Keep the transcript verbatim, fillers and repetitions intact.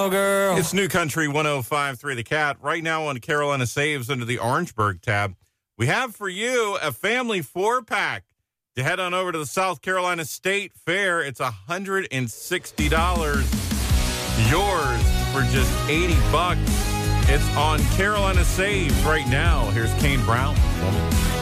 cowgirl. It's New Country one oh five point three The Cat. Right now on Carolina Saves under the Orangeburg tab, we have for you a family four-pack to head on over to the South Carolina State Fair. It's one hundred sixty dollars. Yours for just eighty bucks. It's on Carolina Saves right now. Here's Kane Brown. Woman.